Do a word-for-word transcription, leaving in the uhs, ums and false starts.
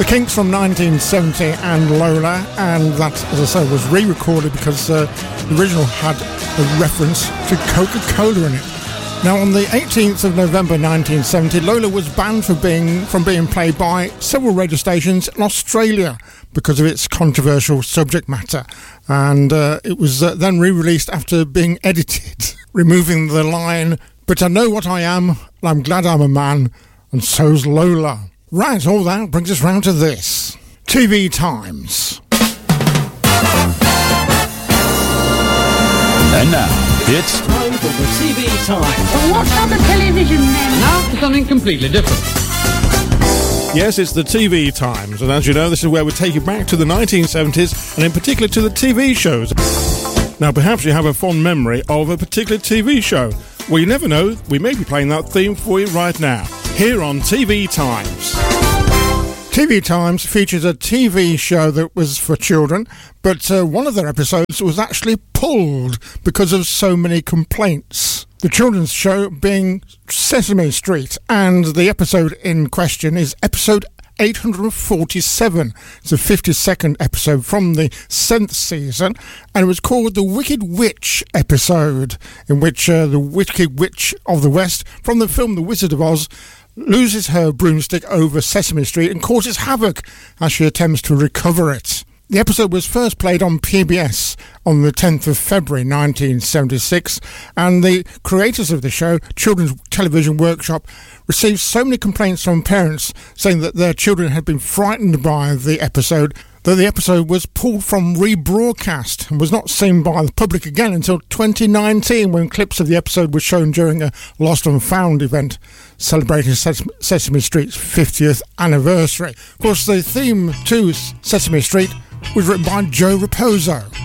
The Kinks from nineteen seventy and Lola, and that, as I say, was re-recorded because uh, the original had a reference to Coca-Cola in it. Now, on the eighteenth of November nineteen seventy, Lola was banned for being, from being played by several radio stations in Australia because of its controversial subject matter. And uh, it was uh, then re-released after being edited, removing the line, "But I know what I am, and I'm glad I'm a man, and so's Lola." Right, all that brings us round to this. T V Times. And now, it's time for the T V Time. Well, what's on the television then? Now for something completely different. Yes, it's the T V Times, and as you know, this is where we take you back to the nineteen seventies, and in particular to the T V shows. Now, perhaps you have a fond memory of a particular T V show. Well, you never know, we may be playing that theme for you right now, here on T V Times. T V Times features a T V show that was for children, but uh, one of their episodes was actually pulled because of so many complaints. The children's show being Sesame Street, and the episode in question is episode eight hundred forty-seven. It's a fifty-second episode from the seventh season, and it was called the Wicked Witch episode, in which uh, the Wicked Witch of the West from the film The Wizard of Oz loses her broomstick over Sesame Street and causes havoc as she attempts to recover it. The episode was first played on P B S on the tenth of February nineteen seventy-six, and the creators of the show, Children's Television Workshop, received so many complaints from parents saying that their children had been frightened by the episode that the episode was pulled from rebroadcast and was not seen by the public again until twenty nineteen, when clips of the episode were shown during a Lost and Found event celebrating Ses- Sesame Street's fiftieth anniversary. Of course, the theme to Sesame Street was written by Joe Raposo.